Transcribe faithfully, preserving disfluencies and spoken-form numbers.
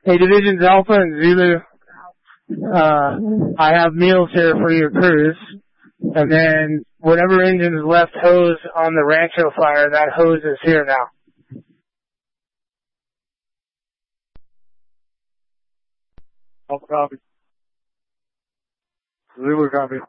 Hey, Divisions Alpha and Zulu, uh, I have meals here for your crews. And then whatever engine is left hose on the Rancho fire, that hose is here now. Alpha copy. Zulu copy.